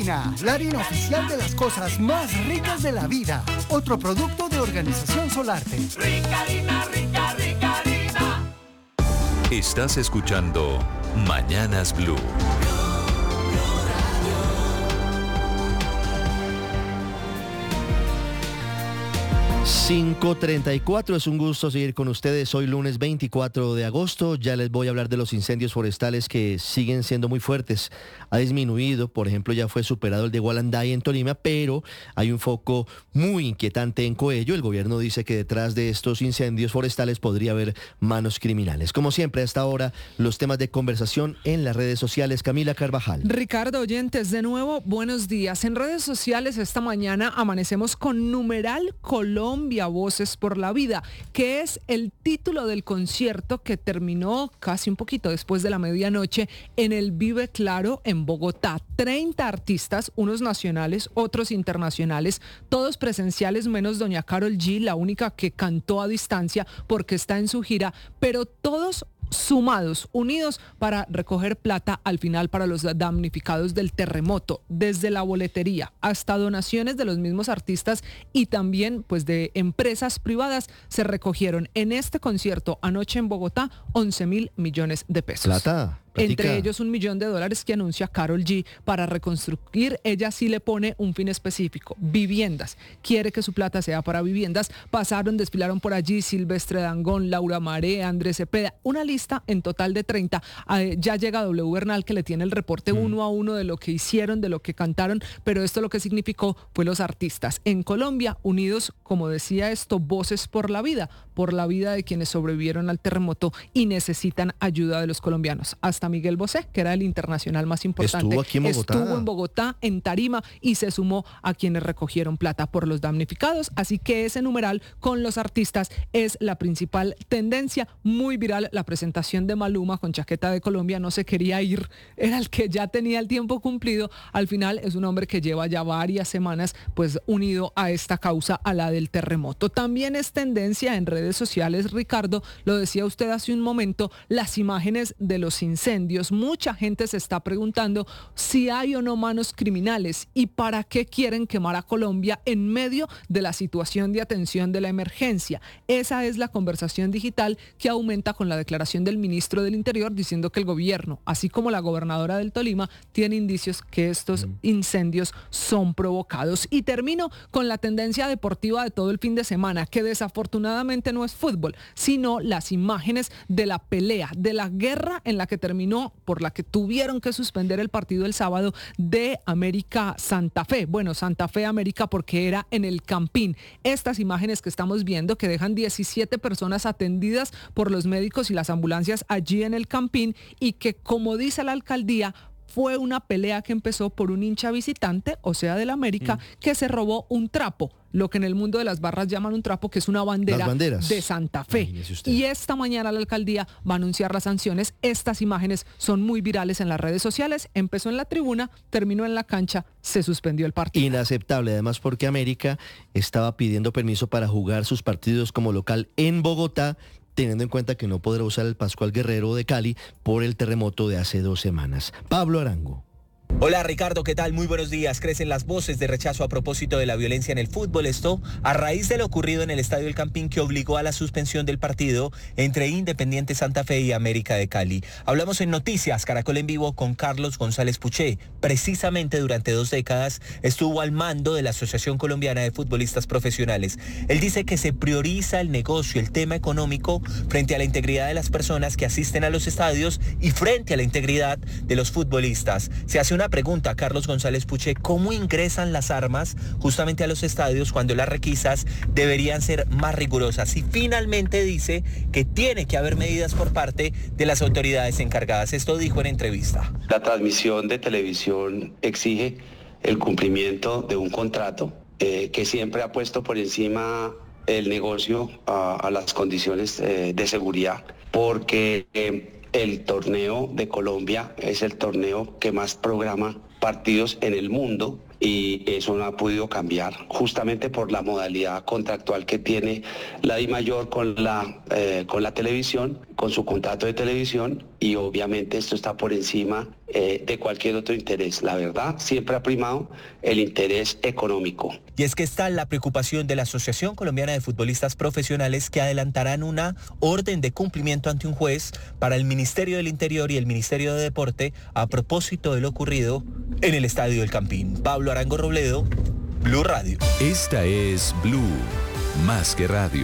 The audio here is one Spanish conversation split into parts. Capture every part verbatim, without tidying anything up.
Ricarina, la harina oficial de las cosas más ricas de la vida. Otro producto de Organización Solarte. Ricarina, rica, Ricarina. Estás escuchando Mañanas Blue. cinco treinta y cuatro, es un gusto seguir con ustedes. Hoy lunes veinticuatro de agosto, ya les voy a hablar de los incendios forestales que siguen siendo muy fuertes. Ha disminuido, por ejemplo, ya fue superado el de Gualanday en Tolima, pero hay un foco muy inquietante en Coello. El gobierno dice que detrás de estos incendios forestales podría haber manos criminales. Como siempre, hasta ahora, los temas de conversación en las redes sociales. Camila Carvajal. Ricardo, oyentes, de nuevo, buenos días. En redes sociales esta mañana amanecemos con numeral Colombia, Voces por la Vida, que es el título del concierto que terminó casi un poquito después de la medianoche en el Vive Claro en Bogotá. treinta artistas, unos nacionales, otros internacionales, todos presenciales menos doña Karol G, la única que cantó a distancia porque está en su gira, pero todos sumados, unidos para recoger plata al final para los damnificados del terremoto, desde la boletería hasta donaciones de los mismos artistas y también pues de empresas privadas. Se recogieron en este concierto anoche en Bogotá once mil millones de pesos. Plata. Entre ellos un millón de dólares que anuncia Karol G para reconstruir. Ella sí le pone un fin específico, viviendas. Quiere que su plata sea para viviendas. Pasaron, desfilaron por allí Silvestre Dangond, Laura Maré, Andrés Cepeda, una lista en total de treinta. Eh, ya llega W Bernal, que le tiene el reporte mm. uno a uno de lo que hicieron, de lo que cantaron, pero esto lo que significó fue los artistas en Colombia unidos, como decía esto, Voces por la Vida, por la vida de quienes sobrevivieron al terremoto y necesitan ayuda de los colombianos. Hasta Miguel Bosé, que era el internacional más importante. Estuvo aquí en Bogotá. Estuvo en Bogotá, en Tarima, y se sumó a quienes recogieron plata por los damnificados. Así que ese numeral con los artistas es la principal tendencia. Muy viral la presentación de Maluma con chaqueta de Colombia. No se quería ir, era el que ya tenía el tiempo cumplido. Al final es un hombre que lleva ya varias semanas pues unido a esta causa, a la del terremoto. También es tendencia en redes sociales, Ricardo, lo decía usted hace un momento, las imágenes de los incendios. Mucha gente se está preguntando si hay o no manos criminales y para qué quieren quemar a Colombia en medio de la situación de atención de la emergencia. Esa es la conversación digital que aumenta con la declaración del ministro del Interior diciendo que el gobierno, así como la gobernadora del Tolima, tiene indicios que estos incendios son provocados. Y termino con la tendencia deportiva de todo el fin de semana, que desafortunadamente no es fútbol, sino las imágenes de la pelea, de la guerra en la que terminó, por la que tuvieron que suspender el partido el sábado de América Santa Fe. Bueno, Santa Fe América porque era en el Campín. Estas imágenes que estamos viendo que dejan diecisiete personas atendidas por los médicos y las ambulancias allí en el Campín y que, como dice la alcaldía, fue una pelea que empezó por un hincha visitante, o sea, del América, mm. que se robó un trapo, lo que en el mundo de las barras llaman un trapo, que es una bandera de Santa Fe. Y esta mañana la alcaldía va a anunciar las sanciones. Estas imágenes son muy virales en las redes sociales. Empezó en la tribuna, terminó en la cancha, se suspendió el partido. Inaceptable, además porque América estaba pidiendo permiso para jugar sus partidos como local en Bogotá, teniendo en cuenta que no podrá usar el Pascual Guerrero de Cali por el terremoto de hace dos semanas. Pablo Arango. Hola Ricardo, ¿qué tal? Muy buenos días. Crecen las voces de rechazo a propósito de la violencia en el fútbol. Esto a raíz de lo ocurrido en el Estadio El Campín, que obligó a la suspensión del partido entre Independiente Santa Fe y América de Cali. Hablamos en Noticias Caracol en Vivo con Carlos González Puché. Precisamente durante dos décadas estuvo al mando de la Asociación Colombiana de Futbolistas Profesionales. Él dice que se prioriza el negocio, el tema económico, frente a la integridad de las personas que asisten a los estadios y frente a la integridad de los futbolistas. Se hace una pregunta, Carlos González Puché, ¿cómo ingresan las armas justamente a los estadios cuando las requisas deberían ser más rigurosas? Y finalmente dice que tiene que haber medidas por parte de las autoridades encargadas. Esto dijo en entrevista. La transmisión de televisión exige el cumplimiento de un contrato eh, que siempre ha puesto por encima el negocio a, a las condiciones eh, de seguridad, porque eh, el torneo de Colombia es el torneo que más programa partidos en el mundo y eso no ha podido cambiar justamente por la modalidad contractual que tiene la DIMAYOR con la, eh, con la televisión, con su contrato de televisión, y obviamente esto está por encima eh, de cualquier otro interés. La verdad, siempre ha primado el interés económico. Y es que está la preocupación de la Asociación Colombiana de Futbolistas Profesionales, que adelantarán una orden de cumplimiento ante un juez para el Ministerio del Interior y el Ministerio de Deporte a propósito de lo ocurrido en el Estadio del Campín. Pablo Arango Robledo, Blue Radio. Esta es Blue, más que radio.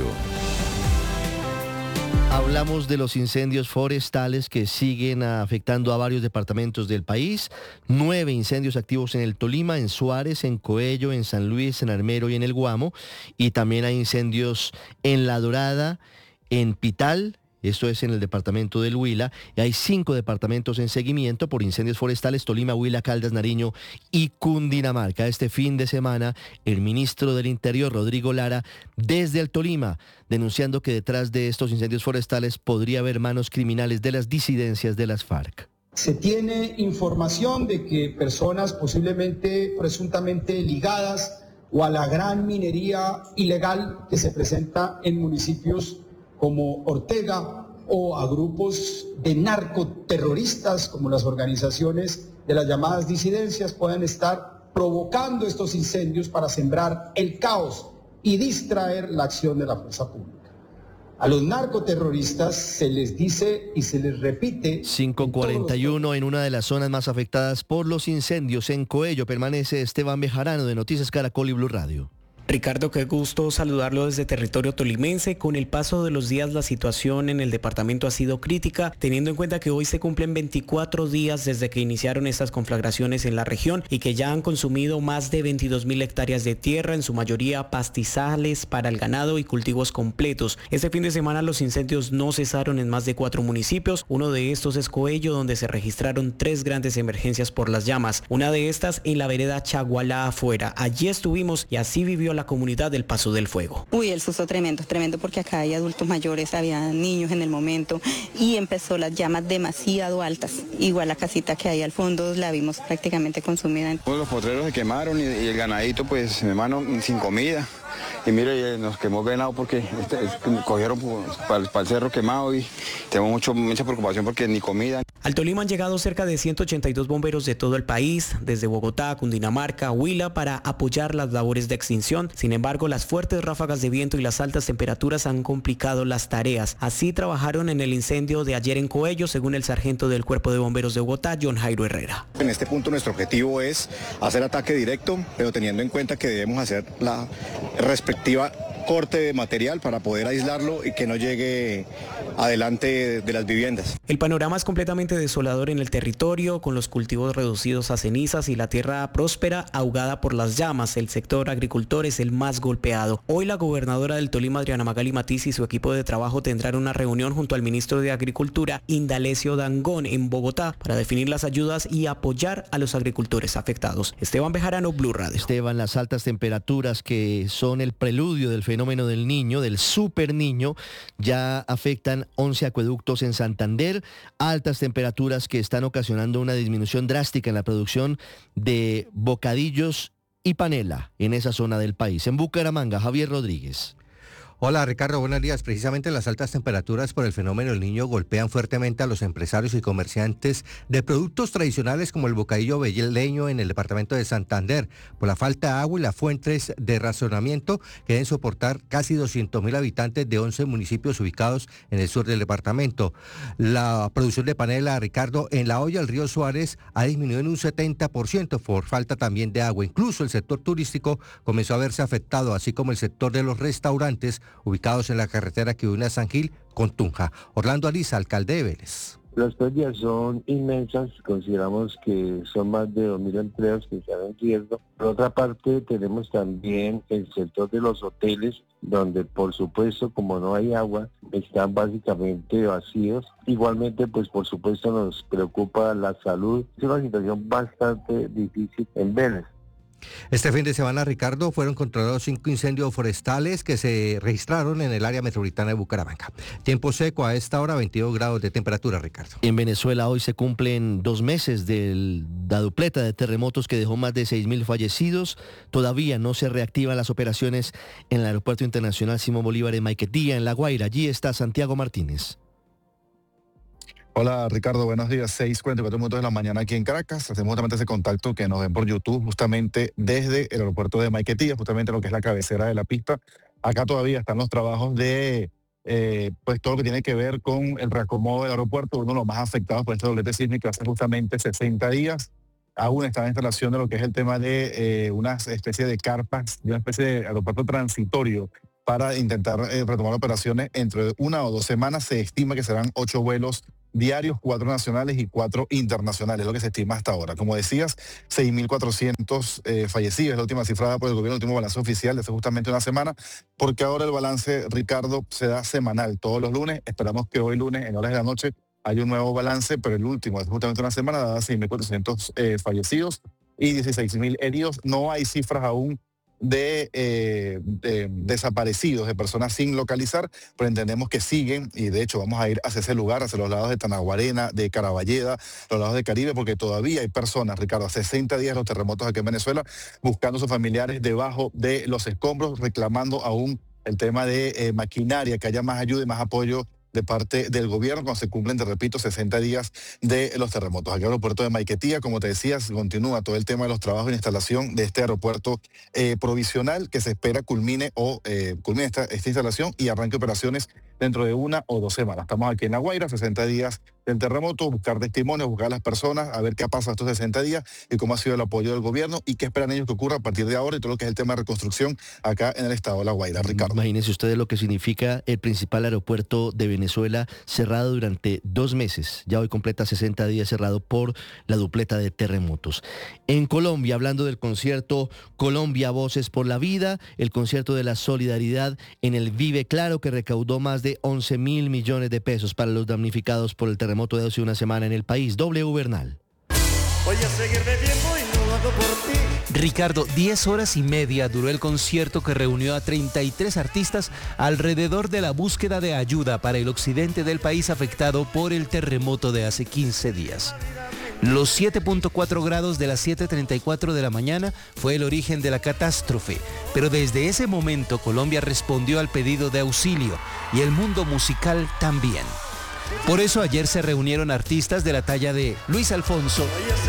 Hablamos de los incendios forestales que siguen afectando a varios departamentos del país. Nueve incendios activos en el Tolima, en Suárez, en Coello, en San Luis, en Armero y en el Guamo. Y también hay incendios en La Dorada, en Pital. Esto es en el departamento del Huila, y hay cinco departamentos en seguimiento por incendios forestales: Tolima, Huila, Caldas, Nariño y Cundinamarca. Este fin de semana, el ministro del Interior, Rodrigo Lara, desde el Tolima, denunciando que detrás de estos incendios forestales podría haber manos criminales de las disidencias de las FARC. Se tiene información de que personas posiblemente, presuntamente ligadas o a la gran minería ilegal que se presenta en municipios como Ortega, o a grupos de narcoterroristas como las organizaciones de las llamadas disidencias, puedan estar provocando estos incendios para sembrar el caos y distraer la acción de la fuerza pública. A los narcoterroristas se les dice y se les repite... cinco cuarenta y uno, en una de las zonas más afectadas por los incendios, en Coello, permanece Esteban Bejarano de Noticias Caracol y Blue Radio. Ricardo, qué gusto saludarlo desde territorio tolimense. Con el paso de los días, la situación en el departamento ha sido crítica, teniendo en cuenta que hoy se cumplen veinticuatro días desde que iniciaron estas conflagraciones en la región y que ya han consumido más de veintidós mil hectáreas de tierra, en su mayoría pastizales para el ganado y cultivos completos. Este fin de semana los incendios no cesaron en más de cuatro municipios. Uno de estos es Coello, donde se registraron tres grandes emergencias por las llamas. Una de estas en la vereda Chagualá afuera. Allí estuvimos y así vivió la comunidad del Paso del Fuego. Uy, el susto tremendo, tremendo, porque acá hay adultos mayores, había niños en el momento y empezó las llamas demasiado altas. Igual la casita que hay al fondo la vimos prácticamente consumida. Todos los potreros se quemaron y, y el ganadito, pues, mi hermano, sin comida. Y mire, nos quemó ganado porque este, cogieron para el, para el cerro quemado y tenemos mucho, mucha preocupación porque ni comida. Al Tolima han llegado cerca de ciento ochenta y dos bomberos de todo el país, desde Bogotá, Cundinamarca, Huila, para apoyar las labores de extinción. Sin embargo, las fuertes ráfagas de viento y las altas temperaturas han complicado las tareas. Así trabajaron en el incendio de ayer en Coello, según el sargento del Cuerpo de Bomberos de Bogotá, John Jairo Herrera. En este punto nuestro objetivo es hacer ataque directo, pero teniendo en cuenta que debemos hacer la respectiva corte de material para poder aislarlo y que no llegue adelante de las viviendas. El panorama es completamente desolador en el territorio, con los cultivos reducidos a cenizas y la tierra próspera ahogada por las llamas. El sector agricultor es el más golpeado. Hoy la gobernadora del Tolima, Adriana Magali Matiz, y su equipo de trabajo tendrán una reunión junto al ministro de Agricultura, Indalecio Dangond, en Bogotá, para definir las ayudas y apoyar a los agricultores afectados. Esteban Bejarano, Blue Radio. Esteban, las altas temperaturas que son el preludio del fenómeno del niño, del super niño, ya afectan once acueductos en Santander, altas temperaturas que están ocasionando una disminución drástica en la producción de bocadillos y panela en esa zona del país. En Bucaramanga, Javier Rodríguez. Hola Ricardo, buenos días. Precisamente las altas temperaturas por el fenómeno del niño golpean fuertemente a los empresarios y comerciantes de productos tradicionales como el bocadillo veleño en el departamento de Santander, por la falta de agua y las fuentes de racionamiento que deben soportar casi doscientos mil habitantes de once municipios ubicados en el sur del departamento. La producción de panela, Ricardo, en la olla del río Suárez ha disminuido en un setenta por ciento por falta también de agua. Incluso el sector turístico comenzó a verse afectado, así como el sector de los restaurantes ubicados en la carretera que une a San Gil con Tunja. Orlando Aliza, alcalde de Vélez. Las pérdidas son inmensas, consideramos que son más de dos mil empleos que están en riesgo. Por otra parte, tenemos también el sector de los hoteles, donde por supuesto, como no hay agua, están básicamente vacíos. Igualmente, pues por supuesto nos preocupa la salud. Es una situación bastante difícil en Vélez. Este fin de semana, Ricardo, fueron controlados cinco incendios forestales que se registraron en el área metropolitana de Bucaramanga. Tiempo seco a esta hora, veintidós grados de temperatura, Ricardo. En Venezuela hoy se cumplen dos meses de la dupleta de terremotos que dejó más de seis mil fallecidos. Todavía no se reactivan las operaciones en el Aeropuerto Internacional Simón Bolívar en Maiquetía, en La Guaira. Allí está Santiago Martínez. Hola Ricardo, buenos días, seis cuarenta y cuatro minutos de la mañana aquí en Caracas. Hacemos justamente ese contacto que nos ven por YouTube, justamente desde el aeropuerto de Maiquetía, justamente lo que es la cabecera de la pista. Acá todavía están los trabajos de eh, pues todo lo que tiene que ver con el reacomodo del aeropuerto, uno de los más afectados por este doblete sísmico hace justamente sesenta días. Aún está en instalación de lo que es el tema de eh, una especie de carpas, de una especie de aeropuerto transitorio para intentar eh, retomar operaciones entre una o dos semanas. Se estima que serán ocho vuelos diarios, cuatro nacionales y cuatro internacionales, lo que se estima hasta ahora. Como decías, seis mil cuatrocientos eh, fallecidos, es la última cifra dada por el gobierno, el último balance oficial de hace justamente una semana, porque ahora el balance, Ricardo, se da semanal todos los lunes. Esperamos que hoy lunes, en horas de la noche, haya un nuevo balance, pero el último, hace justamente una semana, da seis mil cuatrocientos eh, fallecidos y dieciséis mil heridos. No hay cifras aún De, eh, de desaparecidos, de personas sin localizar, pero entendemos que siguen, y de hecho vamos a ir hacia ese lugar, hacia los lados de Tanaguarena, de Caraballeda, los lados de Caribe, porque todavía hay personas, Ricardo, a sesenta días los terremotos aquí en Venezuela, buscando a sus familiares debajo de los escombros, reclamando aún el tema de eh, maquinaria, que haya más ayuda y más apoyo de parte del gobierno cuando se cumplen, te repito, sesenta días de los terremotos. Aquí en el aeropuerto de Maiquetía, como te decías, continúa todo el tema de los trabajos de instalación de este aeropuerto eh, provisional que se espera culmine o eh, culmine esta, esta instalación y arranque operaciones dentro de una o dos semanas. Estamos aquí en La Guaira, sesenta días del terremoto, buscar testimonios, buscar a las personas, a ver qué ha pasado estos sesenta días y cómo ha sido el apoyo del gobierno y qué esperan ellos que ocurra a partir de ahora y todo lo que es el tema de reconstrucción acá en el estado de La Guaira. Ricardo. Imagínense ustedes lo que significa el principal aeropuerto de Venezuela cerrado durante dos meses. Ya hoy completa sesenta días cerrado por la dupleta de terremotos. En Colombia, hablando del concierto Colombia Voces por la Vida, el concierto de la solidaridad en el Vive Claro, que recaudó más de once mil millones de pesos para los damnificados por el terremoto de hace una semana en el país. W Bernal. Voy a seguir bebiendo y no lo hago por ti. Ricardo, diez horas y media duró el concierto que reunió a treinta y tres artistas alrededor de la búsqueda de ayuda para el occidente del país afectado por el terremoto de hace quince días. Los siete punto cuatro grados de las siete treinta y cuatro de la mañana fue el origen de la catástrofe, pero desde ese momento Colombia respondió al pedido de auxilio y el mundo musical también. Por eso ayer se reunieron artistas de la talla de Luis Alfonso,